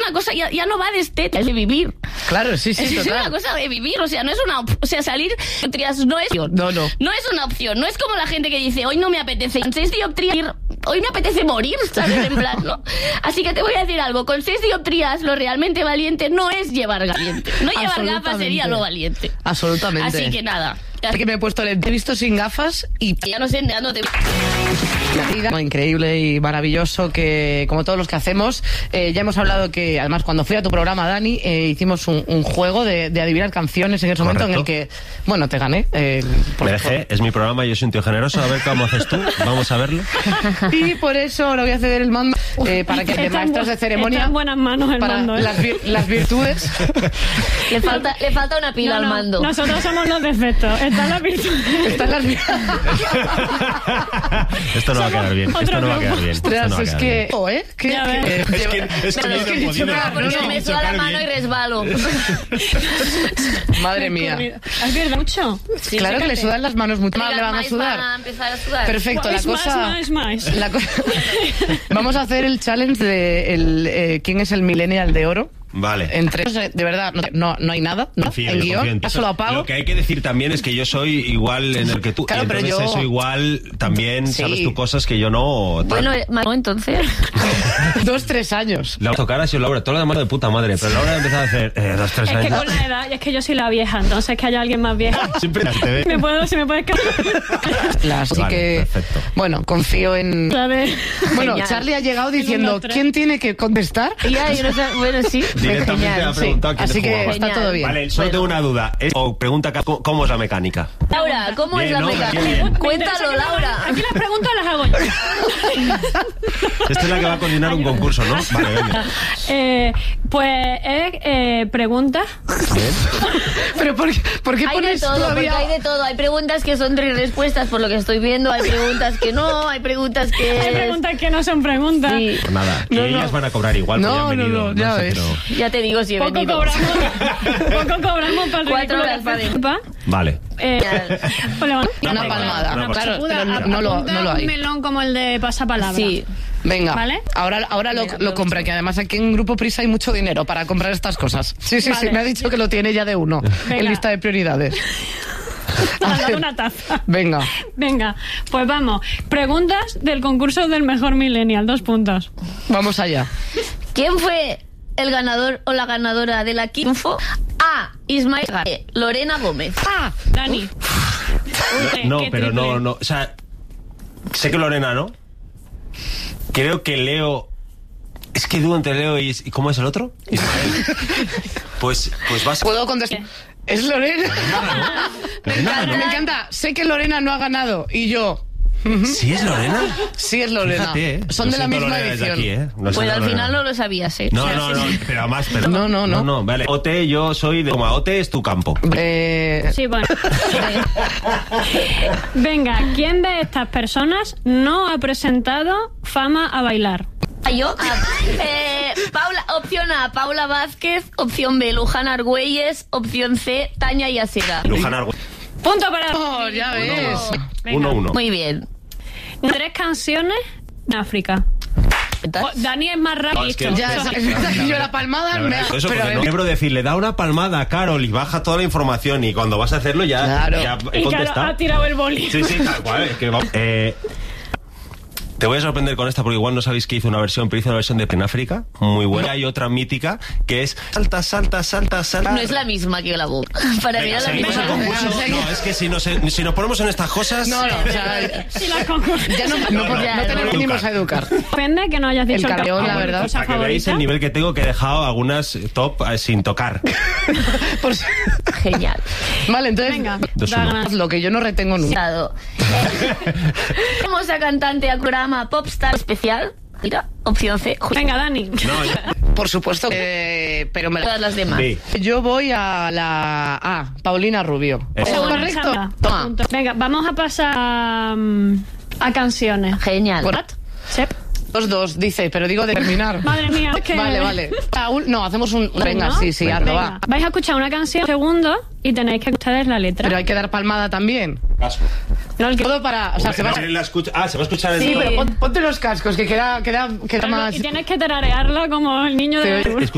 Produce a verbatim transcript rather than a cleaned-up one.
una cosa, ya, ya no va de estética, es de vivir. Claro, sí, sí, es, total. Es una cosa de vivir, o sea, no es una op- o sea, salir dioptrías no es No, no. No es una opción, no es como la gente que dice, hoy no me apetece, con seis dioptrías, hoy me apetece morir, ¿sabes? En plan, ¿no? Así que te voy a decir algo, con seis dioptrías lo realmente valiente no es llevar valiente. No llevar gafas sería lo valiente. Absolutamente. Así que nada. Que me he puesto el... Te he visto sin gafas y... Ya no sé, ya no te... La vida, increíble y maravilloso que, como todos los que hacemos, eh, ya hemos hablado que, además, cuando fui a tu programa, Dani, eh, hicimos un, un juego de, de adivinar canciones en ese Correcto. momento en el que, bueno, te gané. Eh, por, Me dejé, es mi programa, yo soy un tío generoso. A ver cómo haces tú, vamos a verlo. Y por eso ahora voy a ceder el mando eh, para que de maestros de ceremonia... Está en buenas manos el para mando, ¿eh? las, vir- las virtudes... Le falta, le falta una pila No, al no, mando. Nosotros somos los defectos. Está la virtud. Están las virtudes... Esto no va a quedar bien, esto no va a quedar bien. esto no Ostras, va a es quedar que... bien. Oh, ¿eh? ¿Qué- Ya ves. qué- Es que, es que Pero no es se que ha he dicho podido- nada, no Porque se ha me podido suda la sacar mano y bien. resbalo. Madre mía. ¿Has visto mucho? Sí, Claro que le fíjate. sudan las manos mucho más, Digas le van a más sudar. para empezar a sudar. Perfecto, la Es más, cosa... más, más. La co- Vamos a hacer el challenge de el, eh, quién es el millennial de oro. Vale. Entre de verdad no, no, no hay nada, ¿no? Confío, en yo guión, confío en ti. eso lo apago. Lo que hay que decir también es que yo soy igual en el que tú. Claro, y pero entonces yo- eso igual también Sí. sabes tú cosas que yo no. tal. Bueno, eh, no, entonces. Dos, tres años. La tocar ha sido Laura, todo lo demás de puta madre, pero Laura ha empezado a hacer eh, dos, tres Es que años. con la edad, y es que yo soy la vieja, entonces que haya alguien más vieja. Siempre te ve. Me puedo, si me puedes Las- Así Vale, que, perfecto. bueno, confío en... saber. Bueno, Genial. Charlie ha llegado diciendo, Uno, tres. ¿quién tiene que contestar? Ya, yo no sé, bueno, sí. Directamente Genial, ha sí. preguntado quién Así que jugaba. está Genial. todo bien. Vale, solo Bueno. tengo una duda. Es- o pregunta ¿cómo, cómo es la mecánica? Laura, ¿cómo Bien, es la ¿no? mecánica? Bien, bien. Cuéntalo, Laura. Aquí las preguntas las hago yo. Esta es la que va a coordinar un concurso, ¿no? Vale, venga. Eh, pues es eh, preguntas. Bien. Pero ¿por qué, por qué Hay de pones todo, porque todavía...? hay de todo. Hay preguntas que son tres respuestas, por lo que estoy viendo. Hay preguntas que no, hay preguntas que... Hay preguntas que no son preguntas. Sí. Pues nada, que No, no. ellas van a cobrar igual. No, porque han no, venido, no, ya sé, ves. pero- Ya te digo si he Poco venido. cobramos, poco cobramos para el Cuatro ridículo horas que hace para- Pepa. Vale. Eh, pues le van- Una palmada, Una claro, Puda, pero no, no lo, apunta no lo un hay. melón como el de pasapalabra. Sí. Venga, ¿Vale? ahora, ahora lo, Venga, me lo compra, gusta. que además aquí en Grupo Prisa hay mucho dinero para comprar estas cosas. Sí, sí, sí, Vale. me ha dicho que lo tiene ya de uno, Venga. en lista de prioridades. Para dar una taza. Venga, Venga, pues vamos. Preguntas del concurso del mejor millennial. Dos puntos. vamos allá. ¿Quién fue el ganador o la ganadora de la Kinfo? A. Ismael García. Lorena Gómez. ¡Ah! Dani. Eh, No, qué pero triple. no, no. O sea, sé que Lorena, ¿no? Creo que Leo. Es que dudo entre Leo y. ¿Y cómo es el otro? Ismael. Pues, pues vas. ¿Puedo contestar? Es Lorena. Me Lorena encanta, ganó. me encanta. Sé que Lorena no ha ganado y yo. ¿Sí es Lorena? Sí, es Lorena. Fíjate, ¿eh? Son Lo de la siento, misma Lorena, desde edición. aquí, ¿eh? Lo Pues siento, al Lorena. final no lo sabías, ¿eh? No, O sea, no, sí, no, sí. pero además, pero... No, no, no. No, vale. Ote, yo soy de... Como Ote es tu campo. Eh, Sí, bueno. Venga, ¿quién de estas personas no ha presentado Fama a bailar? Ah, yo. Ah, eh, Paula, opción A, Paula Vázquez. Opción B, Luján Argüelles. Opción C, Tania Yasera. Luján Argüelles. Punto para... oh, ya ves. Venga. Uno, uno. Muy bien. Tres canciones en África. Oh, Dani es más rápido. No, es que- Ya, es, es verdad que yo la palmada La me verdad, ha... eso pero, porque no eh, quiero decir, le da una palmada a Carol y baja toda la información y cuando vas a hacerlo ya, Claro. ya he Y claro, contestado. ha tirado el boli. Sí, sí, tal cual. Es que vamos. Eh, te voy a sorprender con esta porque igual no sabéis que hizo una versión, pero hizo una versión de Penáfrica muy buena. Hay otra mítica que es salta, salta, salta, salta. No es la misma que la voz. Para mí Venga, era la seguimos misma. el concurso. Venga, No, es que si nos, si nos ponemos en estas cosas... No, no, o sea, Si la concurrencia. ya no, no, No, no, no, ya, no te no, lo no, venimos nunca. a educar. Depende que no hayas dicho El carreón, la ca- verdad. cosa Para que veáis favorita. el nivel que tengo, que he dejado algunas top eh, sin tocar. Por si- Genial. Vale, entonces, Venga, Dos, da uno. ganas. lo que yo no retengo nunca. Dado. Eh, famosa cantante a programa Popstar especial. Mira, opción C. Venga, Dani. No, ya- Por supuesto, eh, pero me la- Todas las demás. B. yo voy a la A, Paulina Rubio. Eso. ¿Es Buena, correcto? Sandra. Toma. Punto. Venga, vamos a pasar a, mm, a canciones. Genial. Por- Sep. Dos, dos, dice, pero digo de terminar. Madre mía, es que... Vale, vale. Ah, un- no, hacemos un... Venga, ¿No? sí, sí, Venga. hazlo, va. Vais a escuchar una canción un segundo y tenéis que ustedes la letra. Pero hay que dar palmada también. Casco. No, el que- Todo para... O sea, se va... Hombre, la escucha- Ah, se va a escuchar el... Sí, pero pon- ponte los cascos, que queda, queda, queda más... Y tienes que tararearla como el niño de... Te-